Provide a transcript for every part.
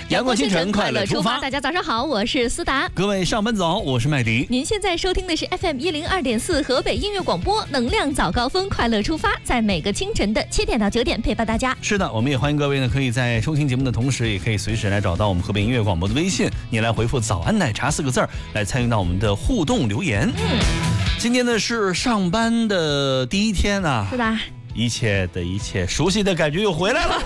阳光清晨，快乐出发。 大家早上好，我是思达。 各位上班早，我是麦迪。 您现在收听的是 FM102.4 河北音乐广播，能量早高峰，快乐出发，在每个清晨的7点到9点陪伴大家。 是的，我们也欢迎各位呢，可以在收听节目的同时，也可以随时来找到我们河北音乐广播的微信，你来回复早安奶茶4个字来参与到我们的互动留言。今天呢是上班的第一天啊， 是的， 一切，熟悉的感觉又回来了。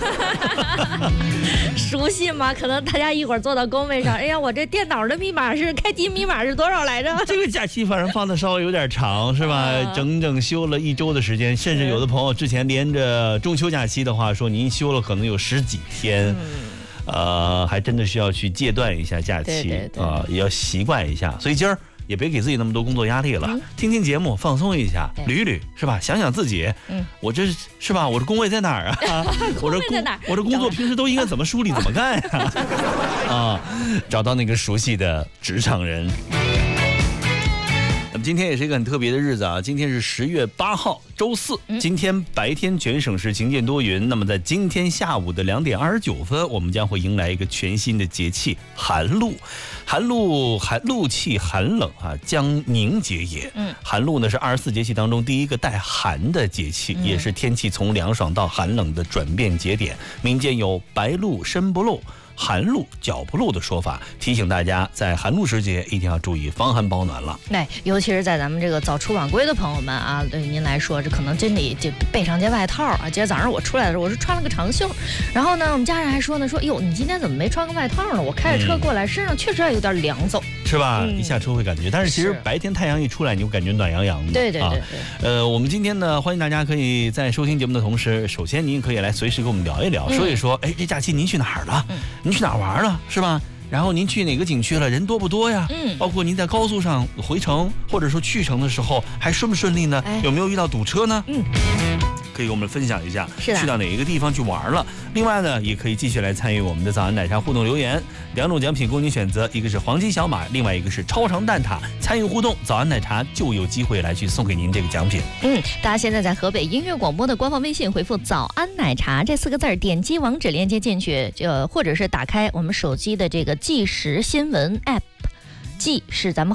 熟悉吗？可能大家一会儿坐到工位上，哎呀，我这电脑的密码是开机密码是多少来着？ 这个假期反正放的稍微有点长，是吧？整整休了1周的时间，甚至有的朋友之前连着中秋假期的话，说您休了可能有10几天。还真的需要去戒断一下假期也要习惯一下。所以今儿也别给自己那么多工作压力了，听听节目放松一下，捋一捋，是吧？想想自己，我这是吧？我这工位在哪儿啊？我这工作平时都应该怎么梳理怎么干呀？找到那个熟悉的职场人。那么今天也是一个很特别的日子啊！今天是10月8号，周四。今天白天全省是晴间多云。那么在今天下午的2点29分，我们将会迎来一个全新的节气——寒露。露气寒冷啊，将凝结也。寒露呢是24节气当中第一个带寒的节气，也是天气从凉爽到寒冷的转变节点。民间有白露身不露，寒露脚不露的说法，提醒大家在寒露时节一定要注意防寒保暖了。 尤其是在咱们这个早出晚归的朋友们啊，对您来说，这可能真得就备上件外套啊。今天早上我出来的时候，我是穿了个长袖，然后呢，我们家人还说呢，哟，你今天怎么没穿个外套呢？我开着车过来，身上确实还有点凉走，是吧？ 一下车会感觉，但是其实白天太阳一出来，你就感觉暖洋洋的。 对。 我们今天呢，欢迎大家可以在收听节目的同时，首先您可以来随时跟我们聊一聊，说一说，这假期您去哪儿了？您去哪儿玩了，是吧？然后您去哪个景区了？人多不多呀？包括您在高速上回程或者说去程的时候还顺不顺利呢？有没有遇到堵车呢？可以给我们分享一下，去到哪一个地方去玩了。另外呢，也可以继续来参与我们的早安奶茶互动留言，2种奖品供您选择，一个是黄金小马，另外一个是超长蛋挞。参与互动，早安奶茶就有机会来去送给您这个奖品。 大家现在在河北音乐广播的官方微信回复早安奶茶这4个字，点击网址链接进去，或者是打开我们手机的这个即时新闻 app， 即是咱们